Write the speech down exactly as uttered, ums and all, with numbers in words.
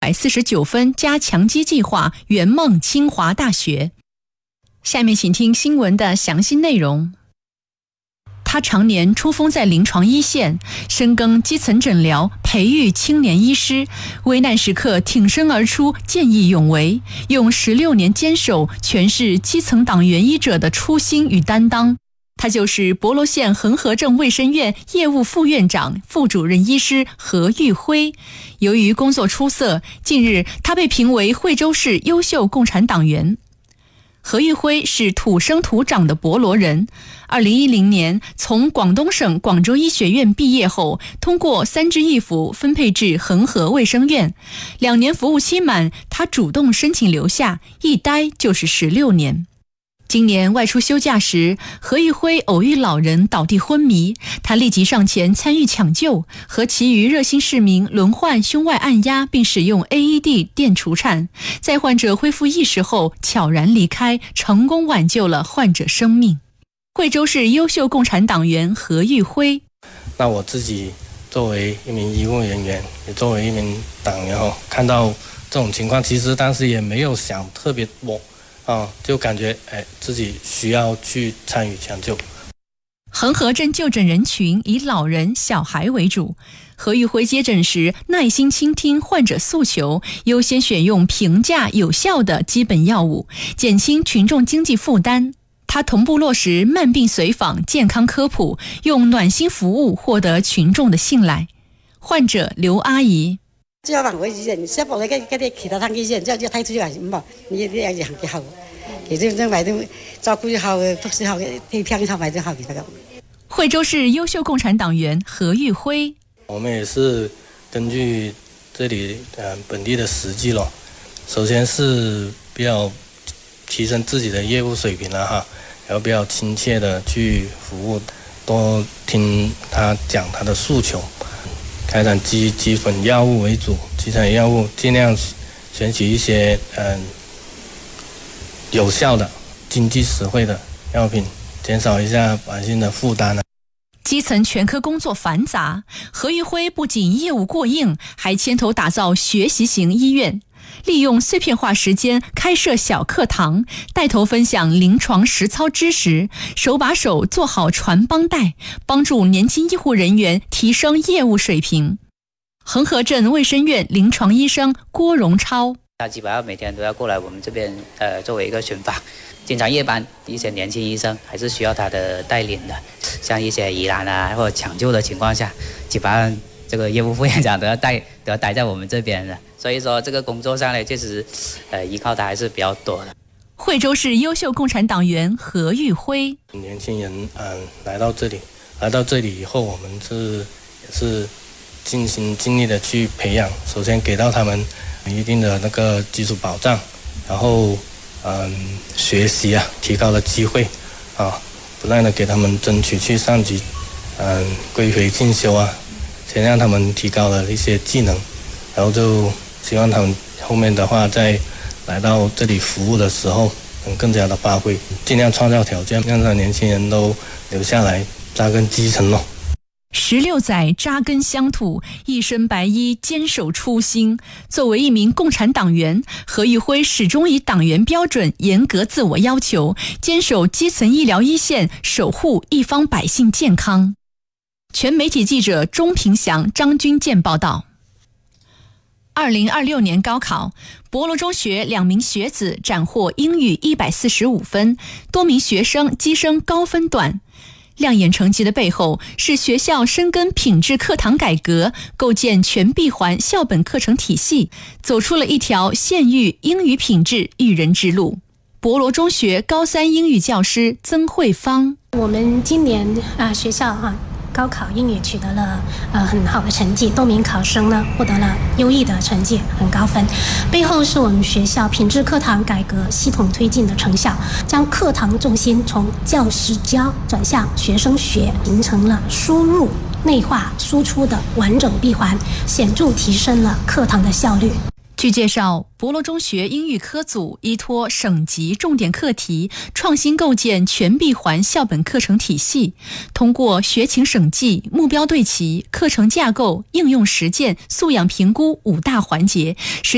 百四十九分加强基计划圆梦清华大学。下面请听新闻的详细内容。他常年出锋在临床一线，深耕基层诊疗，培育青年医师，危难时刻挺身而出，见义勇为，用十六年坚守诠释基层党员医者的初心与担当。他就是博罗县恒河镇卫生院业务副院长、副主任医师何玉辉。由于工作出色，近日他被评为惠州市优秀共产党员。何玉辉是土生土长的博罗人，二零一零年从广东省广州医学院毕业后，通过三支一扶分配至恒河卫生院。两年服务期满，他主动申请留下，一待就是十六年。今年外出休假时，何玉辉偶遇老人倒地昏迷，他立即上前参与抢救，和其余热心市民轮换胸外按压，并使用 A E D 电除颤。在患者恢复意识后，悄然离开，成功挽救了患者生命。惠州市优秀共产党员何玉辉： 那我自己作为一名医务人员，也作为一名党员后，看到这种情况，其实当时也没有想特别多。啊，就感觉哎，自己需要去参与抢救。 恒河镇就诊人群以老人、小孩为主。何玉辉接诊时耐心倾听患者诉求，优先选用平价有效的基本药物，减轻群众经济负担。他同步落实慢病随访、健康科普，用暖心服务获得群众的信赖。患者刘阿姨。 只要往回醫院，小部你嗰啲其他趟醫院，之後一睇出嚟唔係，你啲有行幾後，其實真係都照顧好、讀書好、聽聽好、買就好，其實咁。 惠州市优秀共产党员何玉辉： 我们也是根据这里呃本地的实际咯，首先是比较提升自己的业务水平了哈，然后比较亲切的去服务，多听他讲他的诉求。开展基基本药物为主，基层药物尽量选取一些嗯有效的、经济实惠的药品，减少一下百姓的负担。 基层全科工作繁杂，何玉辉不仅业务过硬，还牵头打造学习型医院。利用碎片化时间开设小课堂，带头分享临床实操知识，手把手做好传帮带，帮助年轻医护人员提升业务水平。恒河镇卫生院临床医生郭荣超： 他基本上每天都要过来我们这边呃作为一个巡访，经常夜班一些年轻医生还是需要他的带领的，像一些疑难啊或者抢救的情况下，基本上这个业务副院长都要带都要待在我们这边的，所以说这个工作上呢，确实呃依靠他还是比较多的。 惠州市优秀共产党员何玉辉： 年轻人嗯来到这里，来到这里以后，我们是也是尽心尽力的去培养，首先给到他们一定的那个基础保障，然后嗯学习啊提高的机会啊，不断的给他们争取去上级嗯归回进修啊，先让他们提高了一些技能，然后就希望他们后面的话在来到这里服务的时候能更加的发挥，尽量创造条件，让他年轻人都留下来扎根基层咯。 十六载扎根乡土，一身白衣坚守初心。作为一名共产党员，何玉辉始终以党员标准严格自我要求，坚守基层医疗一线，守护一方百姓健康。全媒体记者钟平祥、张军健报道。二零二六年高考，博罗中学两名学子斩获英语一百四十五分，多名学生跻身高分段。亮眼成绩的背后，是学校深耕品质课堂改革，构建全闭环校本课程体系，走出了一条县域英语品质育人之路。博罗中学高三英语教师曾慧芳： 我们今年啊、呃、学校啊高考英语取得了呃很好的成绩，多名考生呢获得了优异的成绩，很高分。背后是我们学校品质课堂改革系统推进的成效，将课堂重心从教师教转向学生学，形成了输入、内化、输出的完整闭环，显著提升了课堂的效率。 据介绍，博罗中学英语科组依托省级重点课题，创新构建全闭环校本课程体系，通过学情审计、目标对齐、课程架构、应用实践、素养评估五大环节，